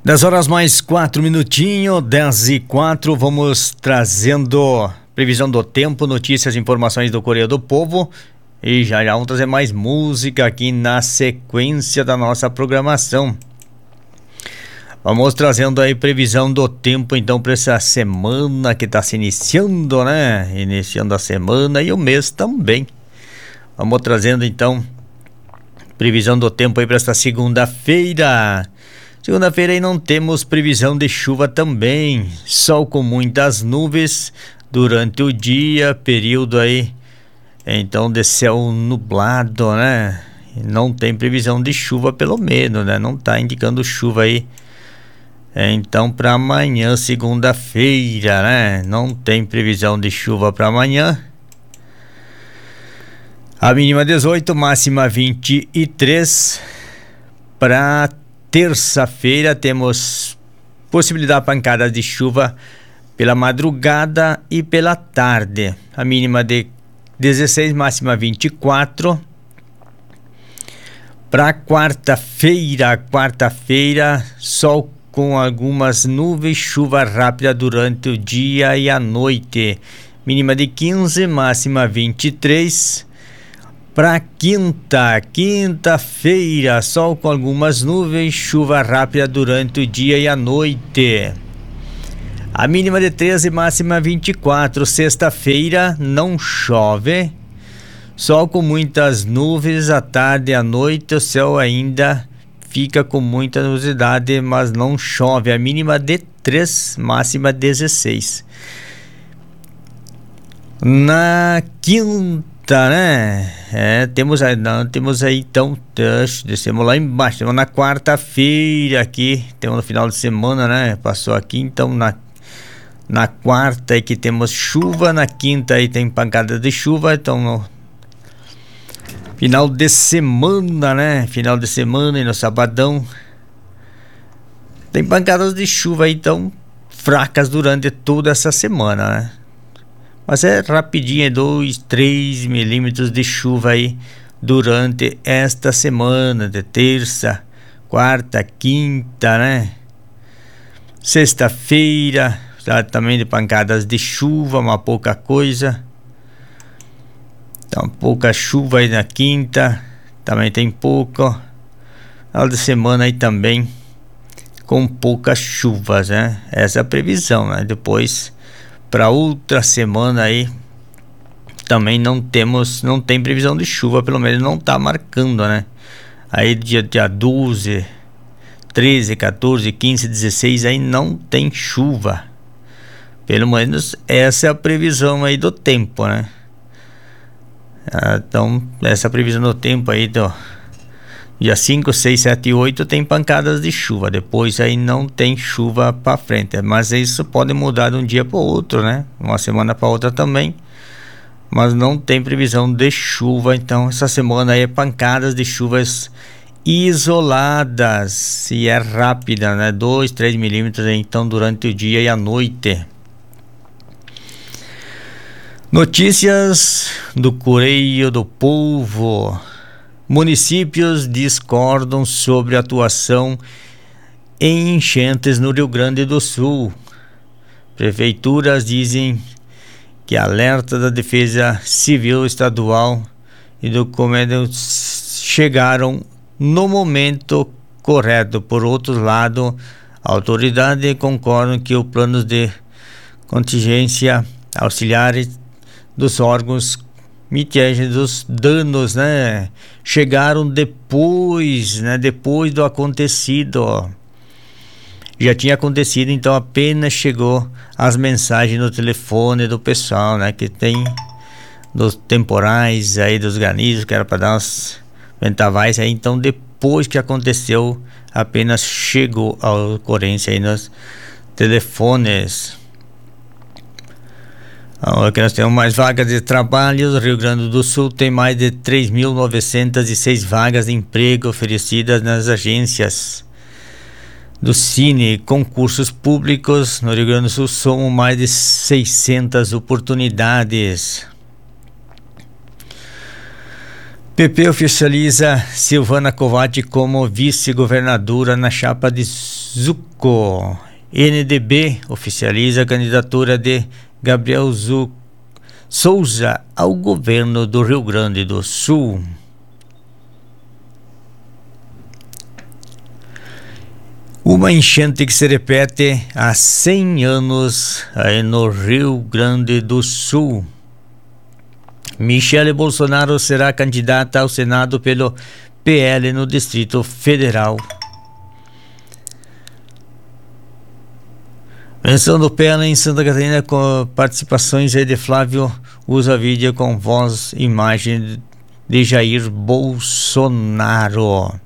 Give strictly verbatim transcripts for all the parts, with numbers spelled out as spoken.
dez horas mais quatro minutinhos, dez e quatro, vamos trazendo previsão do tempo, notícias e informações do Correio do Povo e já já vamos trazer mais música aqui na sequência da nossa programação. Vamos trazendo aí previsão do tempo então para essa semana que está se iniciando, né? Iniciando a semana e o mês também. Vamos trazendo então previsão do tempo aí para esta segunda-feira. Segunda-feira aí não temos previsão de chuva também, sol com muitas nuvens durante o dia, período aí então de céu nublado, né? Não tem previsão de chuva pelo menos, né? Não tá indicando chuva aí. Então para amanhã, segunda-feira, né? Não tem previsão de chuva para amanhã. A mínima dezoito, máxima vinte e três. Para terça-feira temos possibilidade de pancadas de chuva pela madrugada e pela tarde. A mínima de dezesseis, máxima vinte e quatro. Para quarta-feira, quarta-feira, sol com algumas nuvens, chuva rápida durante o dia e a noite. Mínima de quinze, máxima vinte e três. Para quinta, quinta-feira, sol com algumas nuvens, chuva rápida durante o dia e a noite. A mínima de treze, máxima vinte e quatro. Sexta-feira, não chove. Sol com muitas nuvens, à tarde e à noite, o céu ainda fica com muita nubosidade, mas não chove. A mínima de três, máxima dezesseis. Na quinta, né? É, temos aí, não, temos aí então, descemos lá embaixo, temos na quarta-feira aqui, temos no final de semana, né? Passou aqui, então na, na quarta aí que temos chuva, na quinta aí tem pancada de chuva, então no final de semana, né? Final de semana e no sabadão tem pancadas de chuva aí, então fracas durante toda essa semana, né? Mas é rapidinho, é dois, três milímetros de chuva aí durante esta semana, de terça, quarta, quinta, né? Sexta-feira, também de pancadas de chuva, uma pouca coisa. Então, pouca chuva aí na quinta, também tem pouco. Final de semana aí também com poucas chuvas, né? Essa é a previsão, né? Depois, para outra semana aí também não temos, não tem previsão de chuva, pelo menos não tá marcando, né? Aí dia, dia doze, treze, quatorze, quinze, dezesseis aí não tem chuva. Pelo menos essa é a previsão aí do tempo, né? Então, essa previsão do tempo aí do dia cinco, seis, sete e oito tem pancadas de chuva. Depois aí não tem chuva para frente. Mas isso pode mudar de um dia para o outro, né? Uma semana para outra também. Mas não tem previsão de chuva. Então essa semana aí é pancadas de chuvas isoladas. E é rápida, né? dois, três milímetros aí, então durante o dia e a noite. Notícias do Correio do Povo. Municípios discordam sobre atuação em enchentes no Rio Grande do Sul. Prefeituras dizem que alerta da Defesa Civil Estadual e do Comando chegaram no momento correto. Por outro lado, a autoridade concorda que o plano de contingência auxiliares dos órgãos mitigem dos danos, né? Chegaram depois, né? Depois do acontecido, ó. Já tinha acontecido, então apenas chegou as mensagens no telefone do pessoal, né? Que tem dos temporais aí, dos granizos, que era para dar uns vendavais aí. Então depois que aconteceu, apenas chegou a ocorrência aí nos telefones. Agora que nós temos mais vagas de trabalho, o Rio Grande do Sul tem mais de três mil novecentas e seis vagas de emprego oferecidas nas agências do Cine. Concursos públicos no Rio Grande do Sul somam mais de seiscentas oportunidades. P P oficializa Silvana Covatti como vice-governadora na chapa de Zucco. N D B oficializa a candidatura de Gabriel Zu Souza ao governo do Rio Grande do Sul. Uma enchente que se repete há cem anos aí no Rio Grande do Sul. Michele Bolsonaro será candidata ao Senado pelo P L no Distrito Federal. Menção do P L em Santa Catarina com participações de Flávio usa vídeo com voz e imagem de Jair Bolsonaro.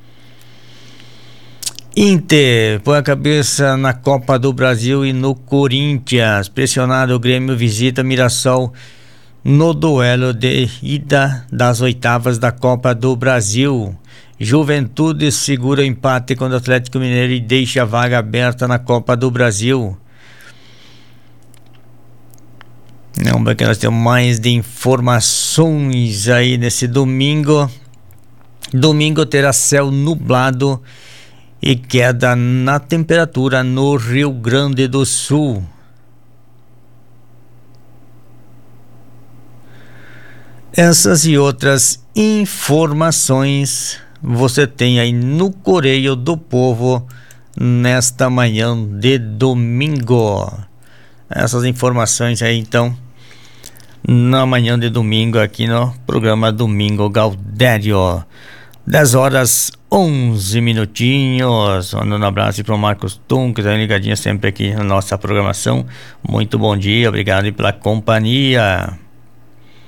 Inter põe a cabeça na Copa do Brasil e no Corinthians. Pressionado, o Grêmio visita Mirassol no duelo de ida das oitavas da Copa do Brasil. Juventude segura o empate contra o Atlético Mineiro e deixa a vaga aberta na Copa do Brasil. Vamos ver que nós temos mais de informações aí nesse domingo. Domingo terá céu nublado e queda na temperatura no Rio Grande do Sul. Essas e outras informações você tem aí no Correio do Povo nesta manhã de domingo. Essas informações aí então na manhã de domingo aqui no programa Domingo Gaudério. dez horas onze minutinhos. Mandando um abraço para o Marcos Tum, que está ligadinho sempre aqui na nossa programação. Muito bom dia, obrigado pela companhia.